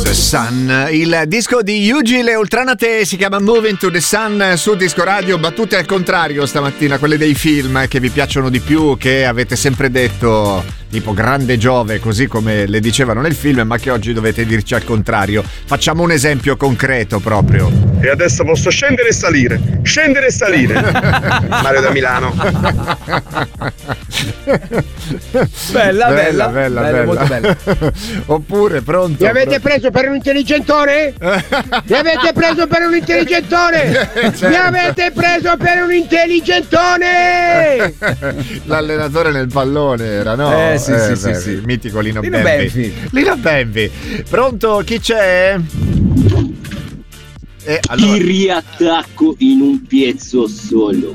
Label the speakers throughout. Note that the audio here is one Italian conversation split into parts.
Speaker 1: the Sun, il disco di Yuji Le Ultranate si chiama Moving to the Sun su Disco Radio. Battute al contrario stamattina, quelle dei film che vi piacciono di più, che avete sempre detto tipo Grande Giove, così come le dicevano nel film, ma che oggi dovete dirci al contrario. Facciamo un esempio concreto proprio.
Speaker 2: E adesso posso scendere e salire. Mario da Milano.
Speaker 3: Bella, molto bella.
Speaker 1: Oppure pronto?
Speaker 4: Mi avete preso per un intelligentone? Mi avete preso per un intelligentone? Mi avete preso per un intelligentone?
Speaker 1: L'allenatore nel pallone era, no?
Speaker 3: Sì.
Speaker 1: Il mitico Lino Benvi. Pronto? Chi c'è?
Speaker 5: Allora... Ti riattacco in un pezzo solo.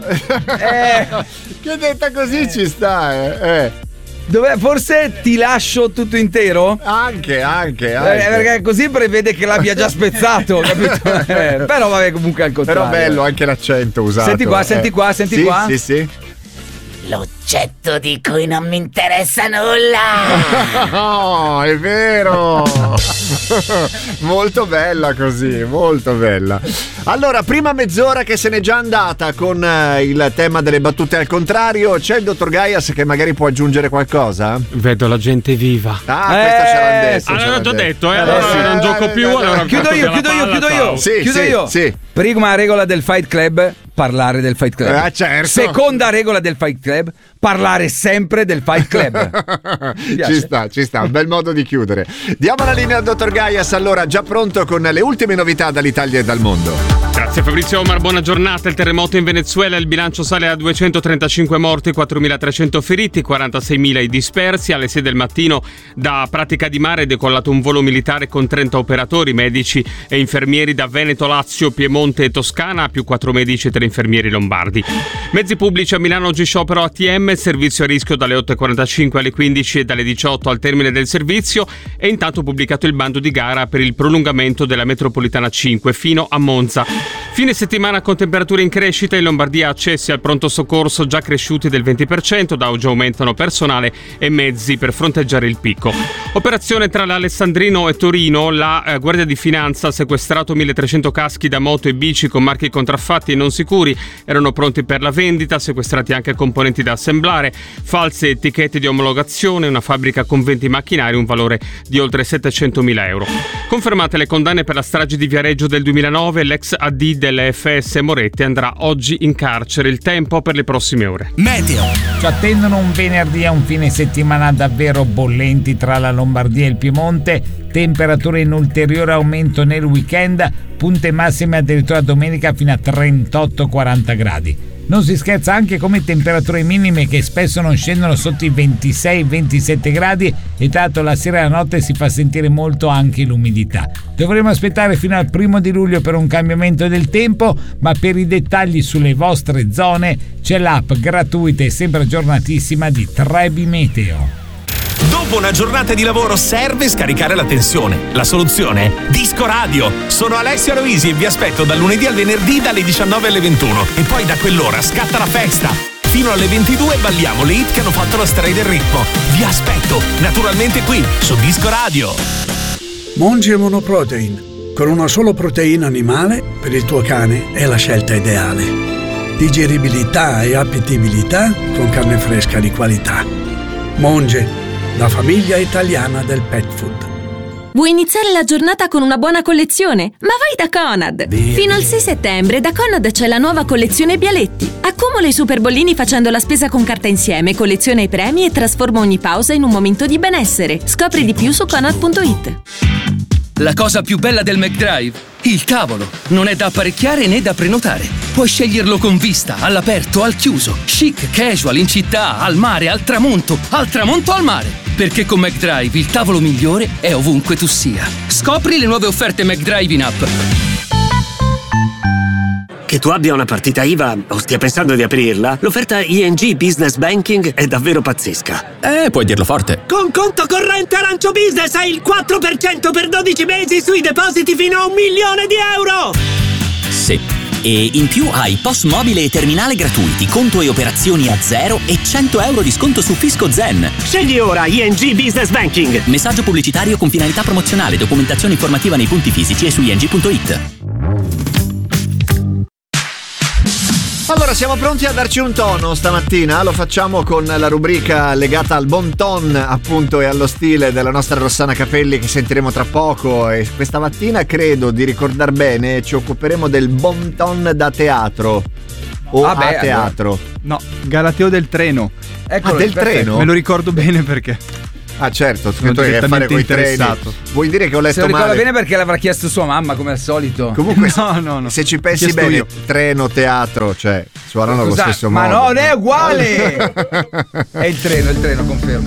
Speaker 1: Che detta così ci sta,
Speaker 3: Dov'è? Forse ti lascio tutto intero?
Speaker 1: Anche.
Speaker 3: Perché così prevede che l'abbia già spezzato, capito? Però vabbè, comunque al contrario.
Speaker 1: Però bello anche l'accento usato.
Speaker 3: Senti qua.
Speaker 1: Sì.
Speaker 6: L'oggetto di cui non mi interessa nulla.
Speaker 1: Oh, è vero. Molto bella così, molto bella. Allora, prima mezz'ora che se n'è già andata con il tema delle battute al contrario. C'è il dottor Gaias che magari può aggiungere qualcosa?
Speaker 7: Vedo la gente viva.
Speaker 1: Questa ce l'hanno detto.
Speaker 7: L'ho già detto, allora non gioco più. Allora
Speaker 3: chiudo io.
Speaker 1: Sì.
Speaker 3: Prima regola del Fight Club: parlare del Fight Club.
Speaker 1: Certo.
Speaker 3: Seconda regola del Fight Club: parlare sempre del Fight Club.
Speaker 1: Ci sta, un bel modo di chiudere. Diamo la linea al dottor Gaias, allora, già pronto con le ultime novità dall'Italia e dal mondo.
Speaker 7: Grazie Fabrizio Omar, buona giornata. Il terremoto in Venezuela, il bilancio sale a 235 morti, 4.300 feriti, 46.000 i dispersi. Alle 6 del mattino da Pratica di Mare è decollato un volo militare con 30 operatori, medici e infermieri da Veneto, Lazio, Piemonte e Toscana, più 4 medici e 3 infermieri lombardi. Mezzi pubblici a Milano, oggi sciopero ATM, servizio a rischio dalle 8.45 alle 15 e dalle 18 al termine del servizio. E intanto pubblicato il bando di gara per il prolungamento della metropolitana 5 fino a Monza. Fine settimana con temperature in crescita, in Lombardia accessi al pronto soccorso già cresciuti del 20%, da oggi aumentano personale e mezzi per fronteggiare il picco. Operazione tra l'Alessandrino e Torino, la Guardia di Finanza ha sequestrato 1.300 caschi da moto e bici con marchi contraffatti e non sicuri, erano pronti per la vendita, sequestrati anche componenti da assemblare, false etichette di omologazione, una fabbrica con 20 macchinari, un valore di oltre 700.000 euro. Confermate le condanne per la strage di Viareggio del 2009, l'ex AD delle FS Moretti andrà oggi in carcere. Il tempo per le prossime ore.
Speaker 8: Meteo. Ci attendono un venerdì e un fine settimana davvero bollenti tra la Lombardia e il Piemonte, temperature in ulteriore aumento nel weekend, punte massime addirittura domenica fino a 38-40 gradi. Non si scherza anche come temperature minime che spesso non scendono sotto i 26-27 gradi e tanto la sera e la notte si fa sentire molto anche l'umidità. Dovremo aspettare fino al 1 di luglio per un cambiamento del tempo, ma per i dettagli sulle vostre zone c'è l'app gratuita e sempre aggiornatissima di Trebi Meteo.
Speaker 9: Dopo una giornata di lavoro serve scaricare la tensione. La soluzione? Disco Radio. Sono Alessia Loisi e vi aspetto dal lunedì al venerdì dalle 19 alle 21. E poi da quell'ora scatta la festa. Fino alle 22 balliamo le hit che hanno fatto la storia del ritmo. Vi aspetto, naturalmente qui, su Disco Radio.
Speaker 10: Monge Monoprotein. Con una sola proteina animale, per il tuo cane è la scelta ideale. Digeribilità e appetibilità con carne fresca di qualità. Monge, la famiglia italiana del pet food.
Speaker 11: Vuoi iniziare la giornata con una buona collezione? Ma vai da Conad! Fino al 6 settembre da Conad c'è la nuova collezione Bialetti. Accumula i super bollini facendo la spesa con carta insieme, colleziona i premi e trasforma ogni pausa in un momento di benessere. Scopri di più su Conad.it.
Speaker 12: La cosa più bella del McDrive? Il tavolo. Non è da apparecchiare né da prenotare. Puoi sceglierlo con vista, all'aperto, al chiuso, chic, casual, in città, al mare, al tramonto al mare. Perché con McDrive il tavolo migliore è ovunque tu sia. Scopri le nuove offerte McDrive in app.
Speaker 13: Che tu abbia una partita IVA o stia pensando di aprirla, l'offerta ING Business Banking è davvero pazzesca.
Speaker 14: Puoi dirlo forte.
Speaker 13: Con conto corrente Arancio Business hai il 4% per 12 mesi sui depositi fino a €1.000.000.
Speaker 14: Sì. E in più hai POS mobile e terminale gratuiti, conto e operazioni a zero e 100 euro di sconto su Fisco Zen.
Speaker 13: Scegli ora ING Business Banking.
Speaker 14: Messaggio pubblicitario con finalità promozionale, documentazione informativa nei punti fisici e su ing.it.
Speaker 1: Allora, siamo pronti a darci un tono stamattina? Lo facciamo con la rubrica legata al bon ton, appunto, e allo stile della nostra Rossana Capelli, che sentiremo tra poco. E questa mattina, credo di ricordar bene, ci occuperemo del bon ton da teatro. O a teatro.
Speaker 15: No, Galateo del treno.
Speaker 1: Eccolo, del treno?
Speaker 15: Me lo ricordo bene perché...
Speaker 1: Ah, certo, tu hai a che fare con i treni. Vuoi dire che ho letto
Speaker 3: male? Se lo ricorda
Speaker 1: bene
Speaker 3: perché l'avrà chiesto sua mamma, come al solito.
Speaker 1: Comunque,
Speaker 15: no.
Speaker 1: Se ci pensi bene, io. Treno, teatro, cioè suonano allo stesso modo.
Speaker 3: Ma non è uguale! È il treno, confermo.